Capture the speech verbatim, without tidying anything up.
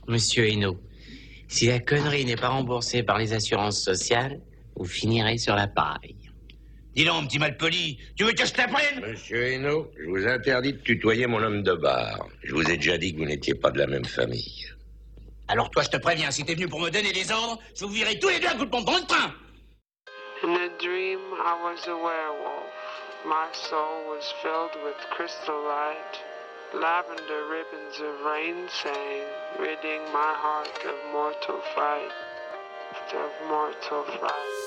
Monsieur Hainaut, si la connerie n'est pas remboursée par les assurances sociales, vous finirez sur la paille. Dis donc, petit malpoli, tu veux que je t'apprenne? Monsieur Hainaut, je vous interdis de tutoyer mon homme de bar. Je vous ai déjà dit que vous n'étiez pas de la même famille. Alors toi, je te préviens, si t'es venu pour me donner des ordres, je vous virerai tous les deux à coups de pompon de train. In a dream, I was a werewolf. My soul was filled with crystal light. Lavender ribbons of rain sang, ridding my heart of mortal fright, of mortal fright.